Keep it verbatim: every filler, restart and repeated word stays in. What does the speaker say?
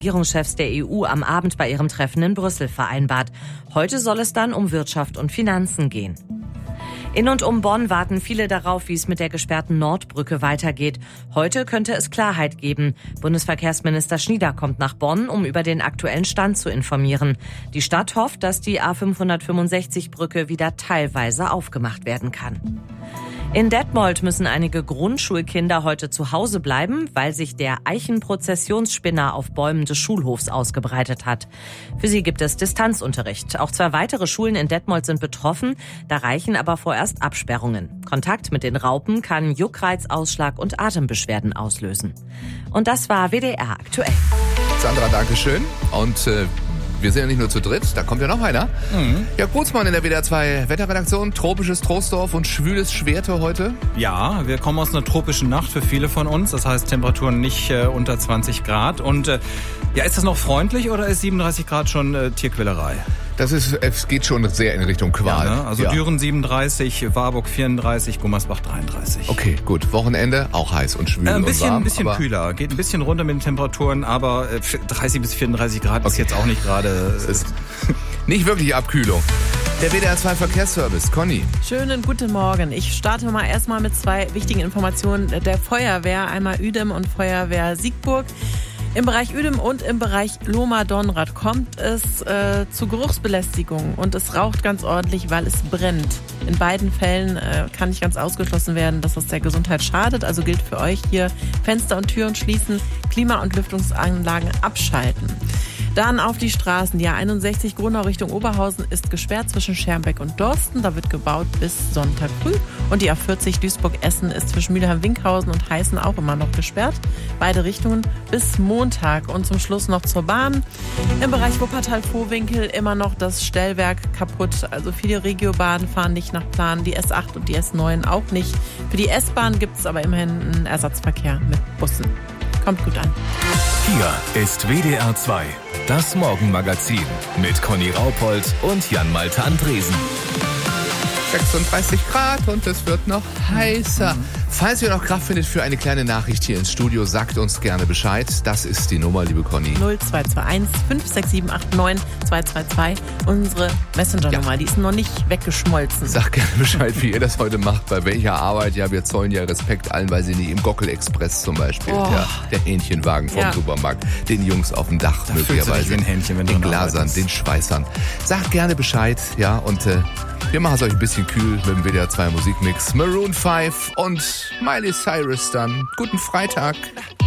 Regierungschefs der E U am Abend bei ihrem Treffen in Brüssel vereinbart. Heute soll es dann um Wirtschaft und Finanzen gehen. In und um Bonn warten viele darauf, wie es mit der gesperrten Nordbrücke weitergeht. Heute könnte es Klarheit geben. Bundesverkehrsminister Schnieder kommt nach Bonn, um über den aktuellen Stand zu informieren. Die Stadt hofft, dass die A fünfhundertfünfundsechzig Brücke wieder teilweise aufgemacht werden kann. In Detmold müssen einige Grundschulkinder heute zu Hause bleiben, weil sich der Eichenprozessionsspinner auf Bäumen des Schulhofs ausgebreitet hat. Für sie gibt es Distanzunterricht. Auch zwei weitere Schulen in Detmold sind betroffen, da reichen aber vorerst Absperrungen. Kontakt mit den Raupen kann Juckreiz, Ausschlag und Atembeschwerden auslösen. Und das war W D R aktuell. Sandra, danke schön. Und äh, wir sind ja nicht nur zu dritt, da kommt ja noch einer. Mhm. Jörg Brutzmann in der W D R zwei Wetterredaktion. Tropisches Troisdorf und schwüles Schwerte heute. Ja, wir kommen aus einer tropischen Nacht für viele von uns. Das heißt Temperaturen nicht äh, unter zwanzig Grad. Und äh, ja, ist das noch freundlich oder ist siebenunddreißig Grad schon äh, Tierquälerei? Das ist, es geht schon sehr in Richtung Qual. Ja, ne? Also ja. Düren siebenunddreißig, Warburg vierunddreißig, Gummersbach dreiunddreißig. Okay, gut. Wochenende auch heiß und schwül äh, ein bisschen, und warm. Ein bisschen kühler. Geht ein bisschen runter mit den Temperaturen, aber dreißig bis vierunddreißig Grad okay. Ist jetzt auch nicht gerade... Es ist nicht wirklich Abkühlung. Der W D R zwei Verkehrsservice. Conny. Schönen guten Morgen. Ich starte mal erstmal mit zwei wichtigen Informationen der Feuerwehr. Einmal Uedem und Feuerwehr Siegburg. Im Bereich Uedem und im Bereich Lohmar-Donnrad kommt es äh, zu Geruchsbelästigung und es raucht ganz ordentlich, weil es brennt. In beiden Fällen äh, kann nicht ganz ausgeschlossen werden, dass es der Gesundheit schadet. Also gilt für euch hier Fenster und Türen schließen, Klima- und Lüftungsanlagen abschalten. Dann auf die Straßen. Die A einundsechzig Gronau Richtung Oberhausen ist gesperrt zwischen Schermbeck und Dorsten. Da wird gebaut bis Sonntag früh. Und die A vierzig Duisburg-Essen ist zwischen Mülheim-Winkhausen und Heißen auch immer noch gesperrt. Beide Richtungen bis Montag. Und zum Schluss noch zur Bahn. Im Bereich Wuppertal-Vohwinkel immer noch das Stellwerk kaputt. Also viele Regiobahnen fahren nicht nach Plan. Die S acht und die S neun auch nicht. Für die S-Bahn gibt es aber immerhin einen Ersatzverkehr mit Bussen. Kommt gut an. Hier ist W D R zwei, das Morgenmagazin mit Conny Raupold und Jan-Malte Andresen. sechsunddreißig Grad und es wird noch heißer. Falls ihr noch Kraft findet für eine kleine Nachricht hier ins Studio, sagt uns gerne Bescheid. Das ist die Nummer, liebe Conny. null zwei zwei eins fünf sechs sieben acht neun zwei zwei zwei. Unsere Messenger-Nummer, ja. Die ist noch nicht weggeschmolzen. Sagt gerne Bescheid, wie ihr das heute macht, bei welcher Arbeit. Ja, wir zollen ja Respekt allen, weil sie nicht im Gockel-Express zum Beispiel, oh. ja, der Hähnchenwagen vom ja. Supermarkt, den Jungs auf dem Dach da möglicherweise, ein Hähnchen, wenn den Glasern, den Schweißern. Sagt gerne Bescheid, ja, und äh, wir machen es euch ein bisschen kühl mit dem W D R zwei Musikmix. Maroon fünf und Miley Cyrus dann. Guten Freitag.